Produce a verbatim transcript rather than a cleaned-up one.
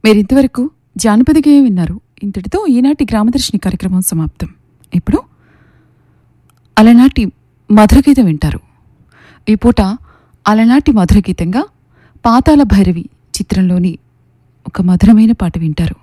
మీరింతవరకు జానపద గేయం విన్నారు. ఇంతటితో ఈనాటి గ్రామదర్శిని కార్యక్రమం సమాప్తం. ఇప్పుడు అలనాటి మధురగీతం వింటారు. ఈ పూట అలనాటి మధురగీతంగా పాతాళ భైరవి చిత్రంలోని ఒక మధురమైన పాట వింటారు.